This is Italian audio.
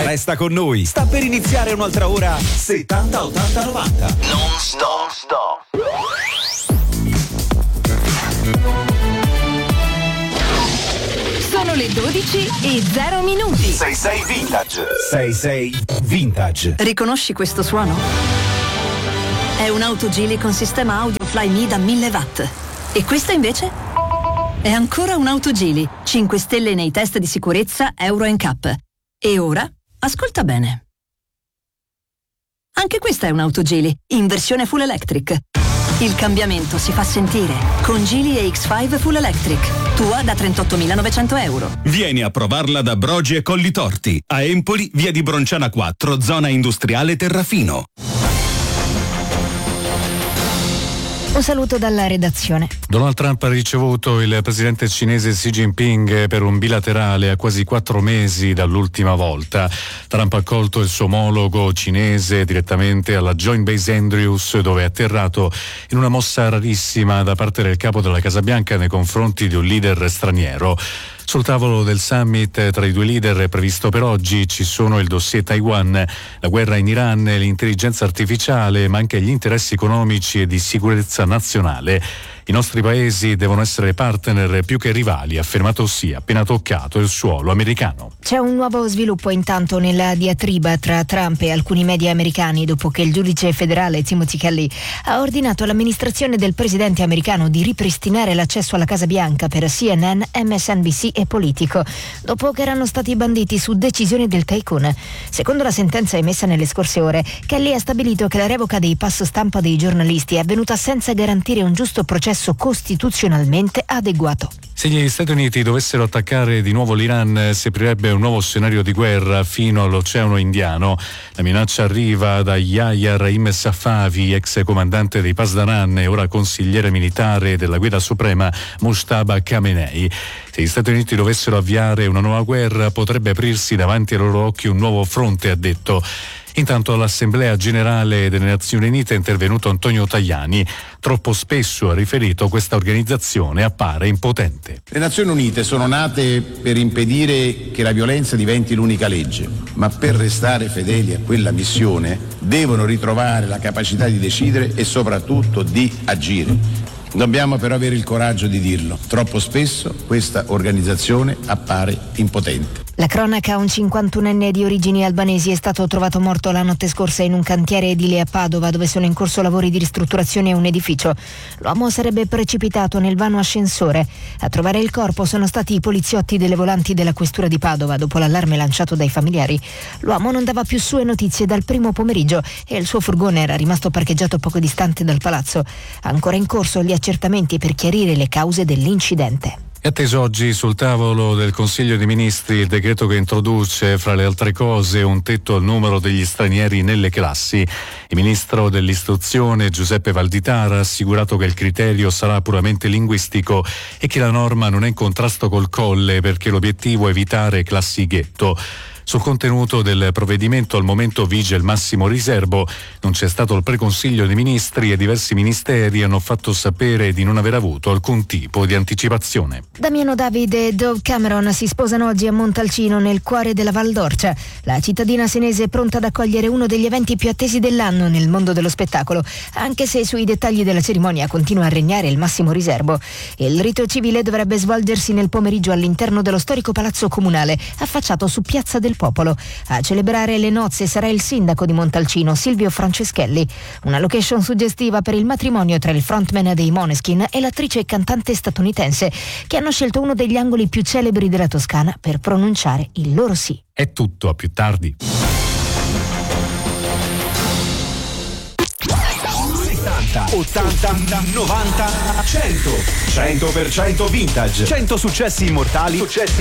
Resta con noi. Sta per iniziare un'altra ora 70 80 90. Non stop. Sono le 12:00. 66 Vintage. 66 Vintage. Riconosci questo suono? È un'auto Geely con sistema audio Flyme da 1000 watt. E questa invece? È ancora un'auto Geely, 5 stelle nei test di sicurezza Euro NCAP. E ora, ascolta bene. Anche questa è un'auto Geely, in versione full electric. Il cambiamento si fa sentire con Geely EX5 Full Electric, tua da 38.900 euro. Vieni a provarla da Brogi e Collitorti, a Empoli, via di Bronciana 4, zona industriale Terrafino. Un saluto dalla redazione. Donald Trump ha ricevuto il presidente cinese Xi Jinping per un bilaterale a quasi 4 mesi dall'ultima volta. Trump ha accolto il suo omologo cinese direttamente alla Joint Base Andrews, dove è atterrato in una mossa rarissima da parte del capo della Casa Bianca nei confronti di un leader straniero. Sul tavolo del summit tra i due leader previsto per oggi ci sono il dossier Taiwan, la guerra in Iran, l'intelligenza artificiale, ma anche gli interessi economici e di sicurezza nazionale. I nostri paesi devono essere partner più che rivali, ha affermato Xi, appena toccato il suolo americano. C'è un nuovo sviluppo intanto nella diatriba tra Trump e alcuni media americani dopo che il giudice federale Timothy Kelly ha ordinato all'amministrazione del presidente americano di ripristinare l'accesso alla Casa Bianca per CNN, MSNBC e Politico, dopo che erano stati banditi su decisione del tycoon. Secondo la sentenza emessa nelle scorse ore, Kelly ha stabilito che la revoca dei pass stampa dei giornalisti è avvenuta senza garantire un giusto processo costituzionalmente adeguato. Se gli Stati Uniti dovessero attaccare di nuovo l'Iran, si aprirebbe un nuovo scenario di guerra fino all'Oceano Indiano. La minaccia arriva da Yahya Rahim Safavi, ex comandante dei Pasdaran e ora consigliere militare della Guida Suprema Mujtaba Khamenei. Se gli Stati Uniti dovessero avviare una nuova guerra, potrebbe aprirsi davanti ai loro occhi un nuovo fronte, ha detto. Intanto all'Assemblea Generale delle Nazioni Unite è intervenuto Antonio Tajani. Troppo spesso, ha riferito, questa organizzazione appare impotente. Le Nazioni Unite sono nate per impedire che la violenza diventi l'unica legge, ma per restare fedeli a quella missione devono ritrovare la capacità di decidere e soprattutto di agire. Dobbiamo però avere il coraggio di dirlo. Troppo spesso questa organizzazione appare impotente. La cronaca: un 51enne di origini albanesi è stato trovato morto la notte scorsa in un cantiere edile a Padova, dove sono in corso lavori di ristrutturazione a un edificio. L'uomo sarebbe precipitato nel vano ascensore. A trovare il corpo sono stati i poliziotti delle volanti della questura di Padova, dopo l'allarme lanciato dai familiari. L'uomo non dava più sue notizie dal primo pomeriggio e il suo furgone era rimasto parcheggiato poco distante dal palazzo. Ancora in corso gli accertamenti per chiarire le cause dell'incidente. È atteso oggi sul tavolo del Consiglio dei Ministri il decreto che introduce, fra le altre cose, un tetto al numero degli stranieri nelle classi. Il ministro dell'istruzione Giuseppe Valditara ha assicurato che il criterio sarà puramente linguistico e che la norma non è in contrasto col Colle, perché l'obiettivo è evitare classi ghetto. Sul contenuto del provvedimento al momento vige il massimo riservo. Non c'è stato il preconsiglio dei ministri e diversi ministeri hanno fatto sapere di non aver avuto alcun tipo di anticipazione. Damiano David e Dove Cameron si sposano oggi a Montalcino, nel cuore della Val d'Orcia. La cittadina senese è pronta ad accogliere uno degli eventi più attesi dell'anno nel mondo dello spettacolo, anche se sui dettagli della cerimonia continua a regnare il massimo riservo. Il rito civile dovrebbe svolgersi nel pomeriggio all'interno dello storico palazzo comunale, affacciato su Piazza del Popolo. A celebrare le nozze sarà il sindaco di Montalcino, Silvio Franceschelli. Una location suggestiva per il matrimonio tra il frontman dei Måneskin e l'attrice e cantante statunitense, che hanno scelto uno degli angoli più celebri della Toscana per pronunciare il loro sì. È tutto, a più tardi. 80, 90, 100. 100% vintage. 100 successi immortali.